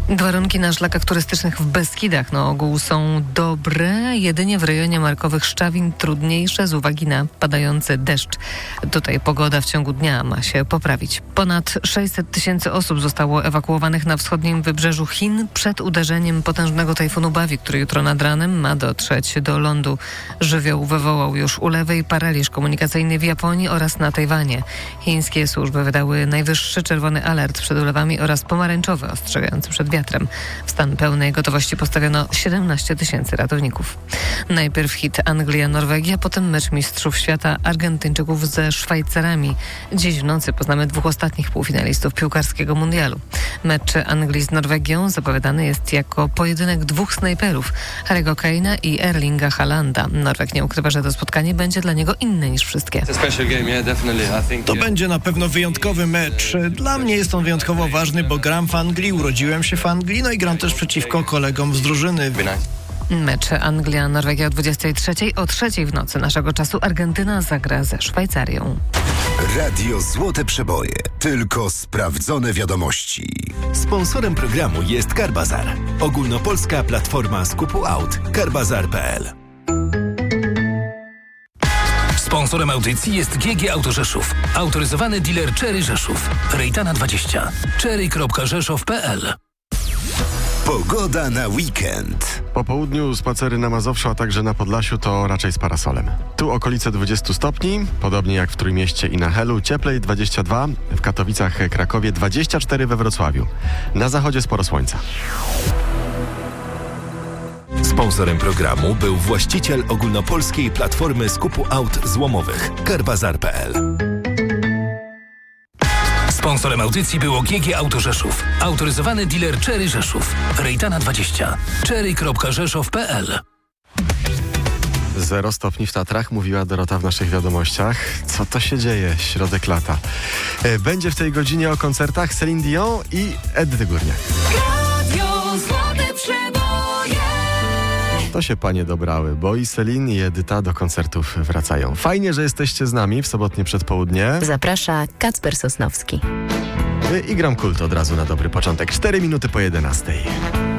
Warunki na szlakach turystycznych w Beskidach na ogół są dobre, jedynie w rejonie Markowych Szczawin trudniejsze z uwagi na padający deszcz. Tutaj pogoda w ciągu dnia ma się poprawić. Ponad 600 tysięcy osób zostało ewakuowanych na wschodnim wybrzeżu Chin przed uderzeniem potężnego tajfunu Bawi, który jutro nad ranem ma dotrzeć do lądu. Żywioł wywołał już ulewę i paraliż komunikacyjny w Japonii oraz na Tajwanie. Chińskie służby wydały najwyższy czerwony alert przed ulewami oraz pomarańczowy ostrzegający przed wiatrem. W stan pełnej gotowości postawiono 17 tysięcy ratowników. Najpierw hit Anglia-Norwegia, potem mecz mistrzów świata Argentyńczyków ze Szwajcarami. Dziś w nocy poznamy dwóch ostatnich półfinalistów piłkarskiego mundialu. Mecz Anglii z Norwegią zapowiadany jest jako pojedynek dwóch snajperów, Harry'ego Kane'a i Erlinga Haalanda. Norweg nie ukrywa, że to spotkanie będzie dla niego inne niż wszystkie. To będzie na pewno wyjątkowy mecz. Dla mnie jest on wyjątkowo ważny, bo gram w Anglii, urodziłem się w Anglii, no i gram też przeciwko kolegom z drużyny. Mecz Anglia-Norwegia o 23:00, o 3:00 w nocy naszego czasu Argentyna zagra ze Szwajcarią. Radio Złote Przeboje. Tylko sprawdzone wiadomości. Sponsorem programu jest Carbazar. Ogólnopolska platforma skupu aut. Carbazar.pl. Sponsorem audycji jest GG Auto Rzeszów. Autoryzowany dealer Chery Rzeszów. Rejtana 20. Chery.rzeszow.pl. Pogoda na weekend. Po południu spacery na Mazowszu, a także na Podlasiu to raczej z parasolem. Tu okolice 20 stopni, podobnie jak w Trójmieście i na Helu. Cieplej 22, w Katowicach, Krakowie 24 we Wrocławiu. Na zachodzie sporo słońca. Sponsorem programu był właściciel ogólnopolskiej platformy skupu aut złomowych Carbazar.pl. Sponsorem audycji było GG Auto Rzeszów. Autoryzowany dealer Chery Rzeszów. Rejtana 20. Chery.rzeszow.pl. 0 stopni w Tatrach, mówiła Dorota w naszych wiadomościach. Co to się dzieje? Środek lata. Będzie w tej godzinie o koncertach Céline Dion i Edyty Górniak. Radio Złote Przeboje. To się panie dobrały, bo i Céline i Edyta do koncertów wracają. Fajnie, że jesteście z nami w sobotnie przedpołudnie. Zaprasza Kacper Sosnowski. I gram kult od razu na dobry początek. 4 minuty po 11:00.